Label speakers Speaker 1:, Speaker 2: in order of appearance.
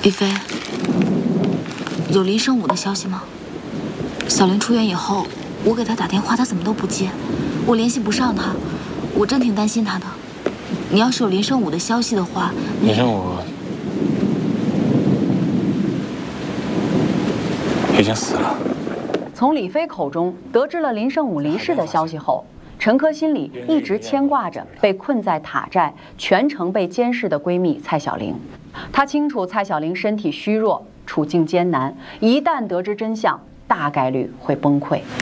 Speaker 1: 李飞，有林胜武的消息吗？小玲出院以后，我给他打电话，他怎么都不接，我联系不上他，我真挺担心他的。你要是有林胜武的消息的话，
Speaker 2: 林胜武已经死了。
Speaker 3: 从李飞口中得知了林胜武离世的消息后，陈珂心里一直牵挂着被困在塔寨、全程被监视的闺蜜蔡小玲。她清楚蔡小玲身体虚弱，处境艰难，一旦得知真相，大概率会崩溃。